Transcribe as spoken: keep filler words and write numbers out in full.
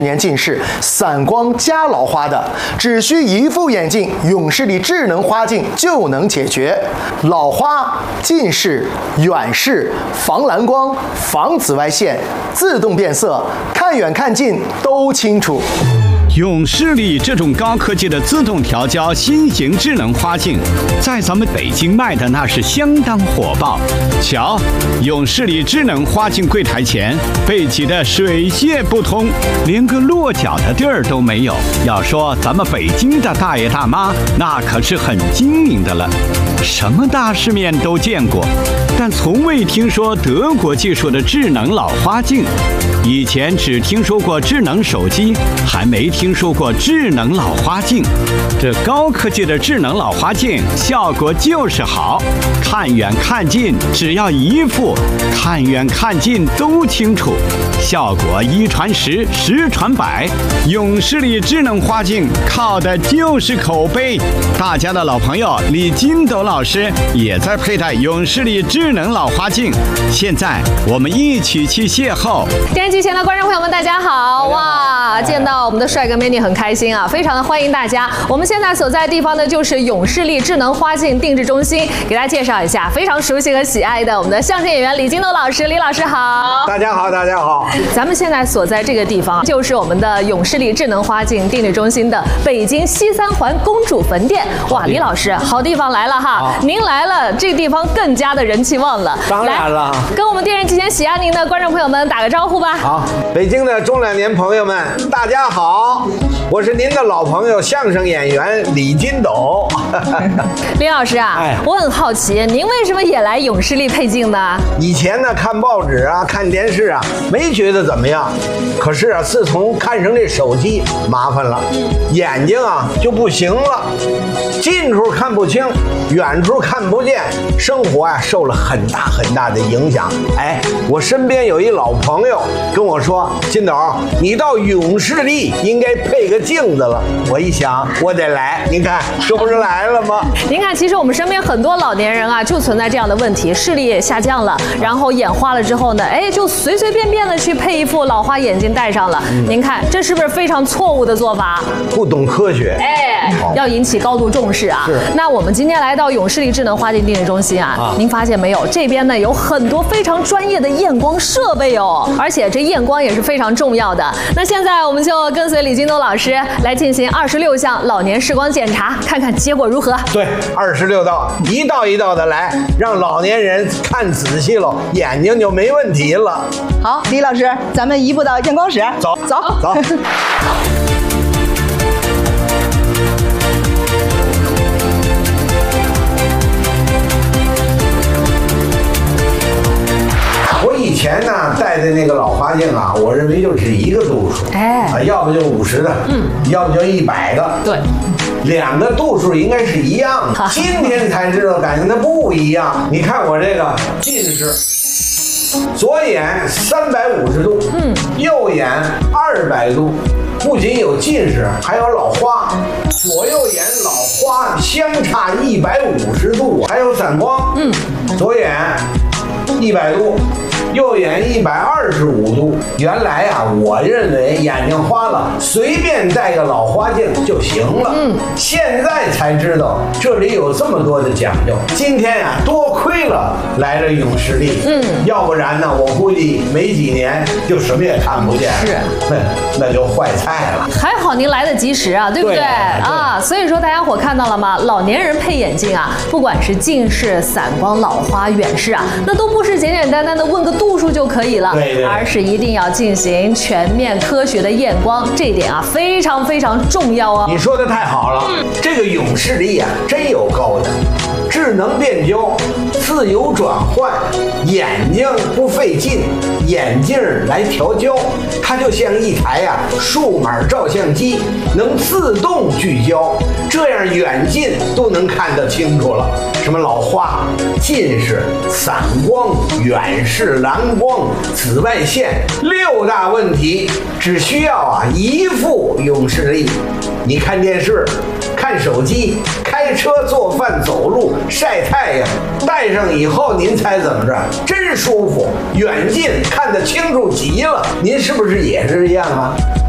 年近视、散光加老花的，只需一副眼镜，永视力智能花镜就能解决。老花、近视、远视、防蓝光、防紫外线、自动变色，看远看近都清楚。 永视力这种高科技的自动调焦新型智能花镜，在咱们北京卖的那是相当火爆。瞧，永视力智能花镜柜台前被挤得水泄不通，连个落脚的地儿都没有。要说咱们北京的大爷大妈，那可是很精明的了，什么大世面都见过，但从未听说德国技术的智能老花镜。以前只听说过智能手机，还没听说过智能老花镜。这高科技的智能老花镜效果就是好，看远看近只要一副，看远看近都清楚，效果一传十，十传百。永视力智能花镜靠的就是口碑。大家的老朋友李金斗老师也在佩戴永视力智能老花镜，现在我们一起去邂逅。 电视机前的观众朋友们，大家好！哇，见到我们的帅哥美女很开心啊，非常的欢迎大家。我们现在所在的地方呢，就是永视力智能花镜定制中心，给大家介绍一下非常熟悉和喜爱的我们的相声演员李金斗老师，李老师好。 大家好，大家好。 咱们现在所在这个地方，就是我们的永视力智能花镜定制中心的北京西三环公主坟店。哇，李老师，好地方来了哈！您来了，这个地方更加的人气旺了。 当然了， 跟我们电视机前喜爱您的观众朋友们打个招呼吧。 好，北京的中老年朋友们，大家好，我是您的老朋友相声演员李金斗。 李老师啊，哎，我很好奇，您为什么也来永视力配镜呢？ 以前呢，看报纸啊，看电视啊，没觉得怎么样。可是啊，自从看上这手机，麻烦了，眼睛啊就不行了，近处看不清，远处看不见，生活啊受了很大很大的影响。哎，我身边有一老朋友跟我说，金斗，你到永视力应该配个镜子了。我一想，我得来，您看这不是来了吗？ 您看，其实我们身边很多老年人啊，就存在这样的问题，视力也下降了，然后眼花了之后呢，哎，就随随便便的去配一副老花眼镜戴上了。嗯、您看，这是不是非常错误的做法？ 不懂科学， 哎，要引起高度重视啊。那我们今天来到永视力智能花镜定制中心啊，啊您发现没有？这边呢有很多非常专业的验光设备哦，而且这验光也是非常重要的。那现在我们就跟随李金斗老师来进行二十六项老年视光检查，看看结果如何。 对，二十六道，一道一道的来，让老年人看仔细了，眼睛就没问题了。 好，李老师，咱们移步到验光室， 走走走。以前呢戴的那个老花镜啊，我认为就是一个度数，哎，啊，要不就五十的，嗯，要不就一百个， 对， 两个度数应该是一样的。今天才知道，感觉它不一样。你看我这个近视，左眼三百五十度，嗯，右眼二百度，不仅有近视，还有老花，左右眼老花相差一百五十度，还有散光，嗯，左眼一百度。右眼一百二十五度，原来啊，我认为眼睛花了，随便戴个老花镜就行了。嗯，现在才知道这里有这么多的讲究。今天呀、啊，多亏了来了永视力。嗯，要不然呢，我估计没几年就什么也看不见。是，那那就坏菜了。 还好您来得及时啊，对不对？对啊，所以说大家伙看到了吗？老年人配眼镜啊，不管是近视、散光、老花、远视啊，那都不是简简单单的问个度数就可以了， 对对， 而是一定要进行全面科学的验光，这一点啊非常非常重要哦。 你说的太好了，嗯、这个永视力啊真有高的，智能变焦，自由转换，眼睛不费劲，眼镜来调焦，它就像一台呀、啊、数码照相机，能自动聚焦，这样远近都能看得清楚了。什么老花、近视、散光、远视、蓝光、紫外线六大问题，只需要啊一副永视力。你看电视、看手机、开车、做饭、走路、晒太阳，戴上以后您猜怎么着？真舒服，远近看得清楚极了。您是不是也是这样啊？